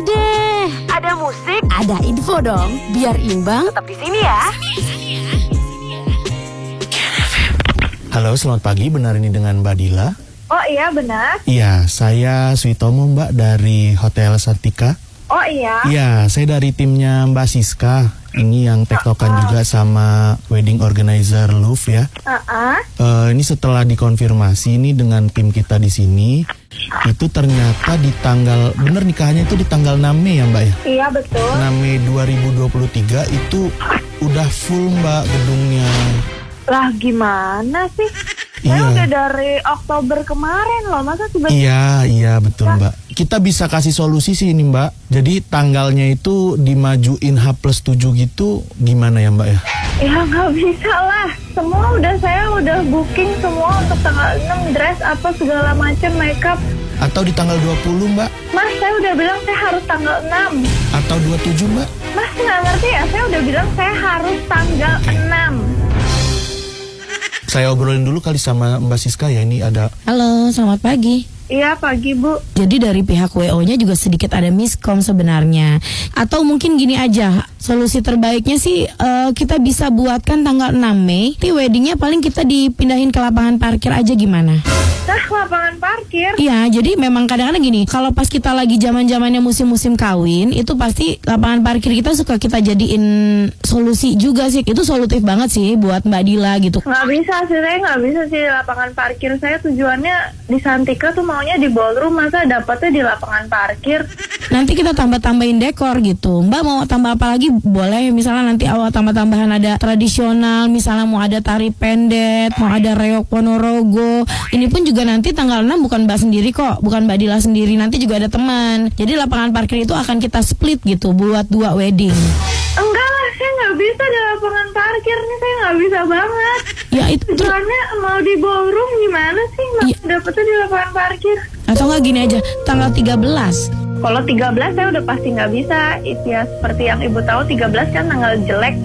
deh. Ada musik, Ada info dong, biar imbang. tetap di sini ya. Halo, selamat pagi. Benar ini dengan Mbak Dila? Oh iya benar. Iya, saya Switomo Mbak dari Hotel Santika. Oh iya. Iya, saya dari timnya Mbak Siska. Ini yang tektokan juga sama wedding organizer Love ya. Ini setelah dikonfirmasi ini dengan tim kita di sini, itu ternyata di tanggal, bener nikahnya itu di tanggal 6 Mei ya Mbak ya? Iya betul. 6 Mei 2023 itu udah full Mbak gedungnya. Lah gimana sih? Saya Iya. udah dari Oktober kemarin loh, masa tiba-tiba? Iya betul Mbak. Kita bisa kasih solusi sih ini Mbak. Jadi tanggalnya itu dimajuin H+7 gitu, gimana ya Mbak ya? Ya nggak bisa lah. Saya udah booking semua untuk tanggal 6, dress apa segala macam, makeup. Atau di tanggal 20 Mbak? Mas, saya udah bilang saya harus tanggal 6. Atau 27 Mbak? Mas nggak ngerti ya? Saya udah bilang saya harus tanggal 6. Saya obrolin dulu kali sama Mbak Siska ya, ini ada. Halo, selamat pagi. Iya pagi Bu. Jadi dari pihak WO-nya juga sedikit ada miskom sebenarnya. Atau mungkin gini aja, solusi terbaiknya sih kita bisa buatkan tanggal 6 Mei. Nanti weddingnya paling kita dipindahin ke lapangan parkir aja, gimana? Nah, lapangan parkir. Iya, jadi memang kadang-kadang gini, kalau pas kita lagi zaman-zamannya musim-musim kawin, itu pasti lapangan parkir kita suka kita jadiin solusi juga sih. Itu solutif banget sih buat Mbak Dila gitu. Nggak bisa sih, saya nggak bisa sih lapangan parkir. Saya tujuannya di Santika tuh maunya di ballroom, masa dapetnya di lapangan parkir. Nanti kita tambah-tambahin dekor gitu. Mbak mau tambah apa lagi? Boleh, misalnya nanti awal tambah-tambahan ada tradisional, misalnya mau ada tari pendet, mau ada reok Ponorogo. Ini pun juga nanti tanggal 6 bukan Mbak sendiri kok, bukan Mbak Dila sendiri, nanti juga ada teman. Jadi lapangan parkir itu akan kita split gitu buat 2 wedding. Enggak lah, saya nggak bisa di lapangan parkir nih, saya nggak bisa banget. Ya itu Tujuannya mau di ballroom gimana sih? Iya. Dapetnya di lapangan parkir. atau enggak gini aja, tanggal 13. Kalau 13 saya udah pasti nggak bisa. Ya seperti yang Ibu tahu, 13 kan tanggal jelek.